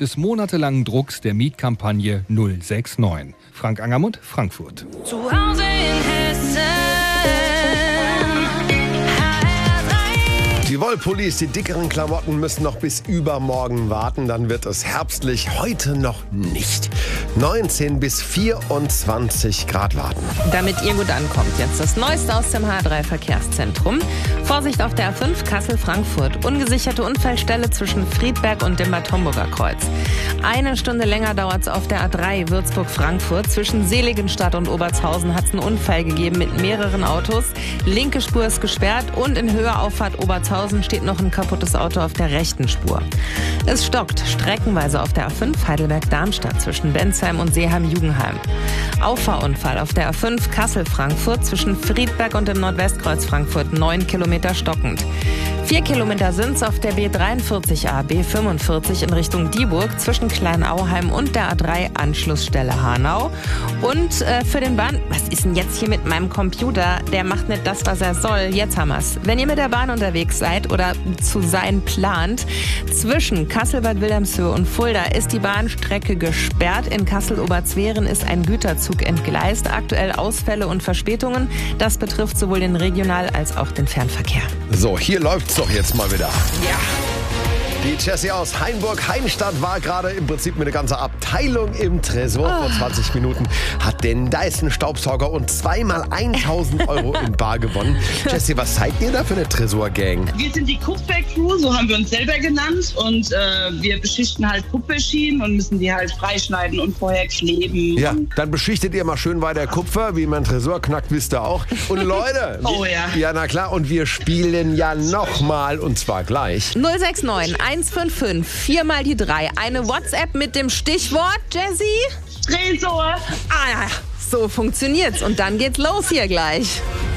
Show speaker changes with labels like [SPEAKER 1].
[SPEAKER 1] des monatelangen Drucks der Mietkampagne 069. Frank Angermund, Frankfurt.
[SPEAKER 2] Zu Hause in Hessen.
[SPEAKER 3] Die Wollpullis, die dickeren Klamotten müssen noch bis übermorgen warten, dann wird es herbstlich. Heute noch nicht. 19 bis 24 Grad warten.
[SPEAKER 4] Damit ihr gut ankommt, jetzt das Neueste aus dem H3-Verkehrszentrum. Vorsicht auf der A5 Kassel-Frankfurt. Ungesicherte Unfallstelle zwischen Friedberg und dem Bad Homburger Kreuz. 1 Stunde länger dauert es auf der A3 Würzburg-Frankfurt. Zwischen Seligenstadt und Obertshausen hat es einen Unfall gegeben mit mehreren Autos. Linke Spur ist gesperrt und in Höheauffahrt Obertshausen steht noch ein kaputtes Auto auf der rechten Spur. Es stockt streckenweise auf der A5 Heidelberg-Darmstadt zwischen Bensheim und Seeheim-Jugenheim. Auffahrunfall auf der A5 Kassel-Frankfurt zwischen Friedberg und dem Nordwestkreuz Frankfurt 9 Kilometer stockend. 4 Kilometer sind's auf der B43a, B45 in Richtung Dieburg zwischen Kleinauheim und der A3 Anschlussstelle Hanau. Und für den was ist denn jetzt hier mit meinem Computer? Der macht nicht das, was er soll. Jetzt haben wir's. Wenn ihr mit der Bahn unterwegs seid oder zu sein plant, zwischen Kassel-Bad Wilhelmshöhe und Fulda ist die Bahnstrecke gesperrt. In Kassel-Oberzweren ist ein Güterzug entgleist. Aktuell Ausfälle und Verspätungen. Das betrifft sowohl den Regional- als auch den Fernverkehr.
[SPEAKER 3] So, hier läuft's doch jetzt mal wieder.
[SPEAKER 4] Ja.
[SPEAKER 3] Die Jessie aus Hainburg-Heimstadt war gerade im Prinzip mit einer ganzen Abteilung im Tresor. Vor 20 Minuten hat den Dyson-Staubsauger und zweimal 1.000 Euro in bar gewonnen. Jessie, was seid ihr da für eine Tresor-Gang?
[SPEAKER 5] Wir sind die Kupfer-Crew, so haben wir uns selber genannt. Und wir beschichten halt Kupferschienen und müssen die halt freischneiden und vorher kleben.
[SPEAKER 3] Ja, dann beschichtet ihr mal schön weiter Kupfer. Wie man Tresor knackt, wisst ihr auch. Und Leute,
[SPEAKER 5] Oh ja.
[SPEAKER 3] Ja, na klar, und wir spielen ja nochmal und zwar gleich.
[SPEAKER 4] 069 155 4 mal die 3. Eine WhatsApp mit dem Stichwort, Jessie?
[SPEAKER 5] Tresor!
[SPEAKER 4] Ah ja, so funktioniert's. Und dann geht's los hier gleich.